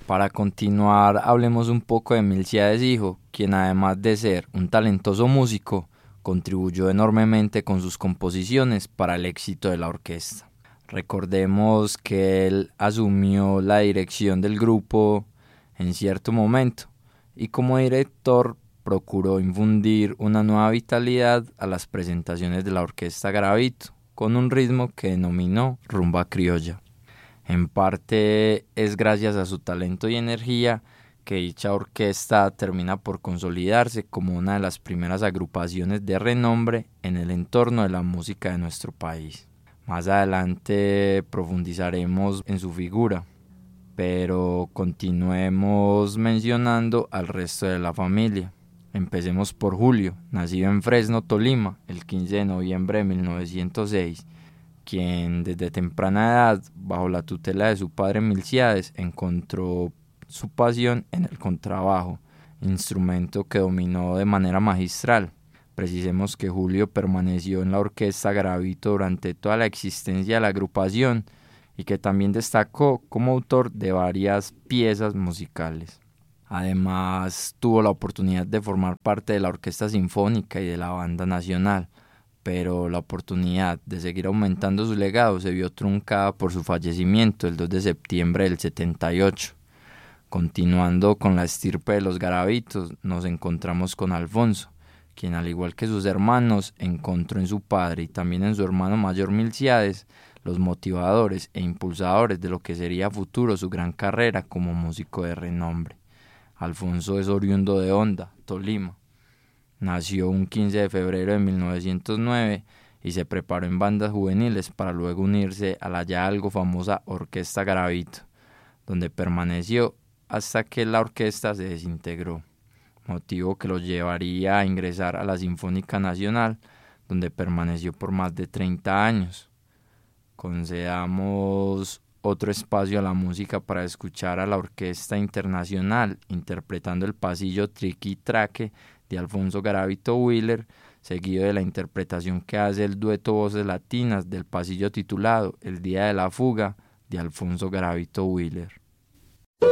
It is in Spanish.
Para continuar, hablemos un poco de Milciades Hijo, quien además de ser un talentoso músico, contribuyó enormemente con sus composiciones para el éxito de la orquesta. Recordemos que él asumió la dirección del grupo en cierto momento y como director procuró infundir una nueva vitalidad a las presentaciones de la orquesta Garavito, con un ritmo que denominó rumba criolla. En parte es gracias a su talento y energía que dicha orquesta termina por consolidarse como una de las primeras agrupaciones de renombre en el entorno de la música de nuestro país. Más adelante profundizaremos en su figura, pero continuemos mencionando al resto de la familia. Empecemos por Julio, nacido en Fresno, Tolima, el 15 de noviembre de 1906, quien desde temprana edad, bajo la tutela de su padre Milciades, encontró su pasión en el contrabajo, instrumento que dominó de manera magistral. Precisemos que Julio permaneció en la orquesta Garavito durante toda la existencia de la agrupación y que también destacó como autor de varias piezas musicales. Además, tuvo la oportunidad de formar parte de la Orquesta Sinfónica y de la Banda Nacional, pero la oportunidad de seguir aumentando su legado se vio truncada por su fallecimiento el 2 de septiembre del 78. Continuando con la estirpe de los Garavitos, nos encontramos con Alfonso, quien al igual que sus hermanos encontró en su padre y también en su hermano mayor Milciades los motivadores e impulsadores de lo que sería a futuro su gran carrera como músico de renombre. Alfonso es oriundo de Honda, Tolima. Nació un 15 de febrero de 1909 y se preparó en bandas juveniles para luego unirse a la ya algo famosa Orquesta Garavito, donde permaneció hasta que la orquesta se desintegró, motivo que lo llevaría a ingresar a la Sinfónica Nacional, donde permaneció por más de 30 años. Concedamos otro espacio a la música para escuchar a la Orquesta Internacional interpretando el pasillo Triqui-Traque de Alfonso Garavito Wheeler, seguido de la interpretación que hace el dueto Voces Latinas del pasillo titulado El Día de la Fuga de Alfonso Garavito Wheeler.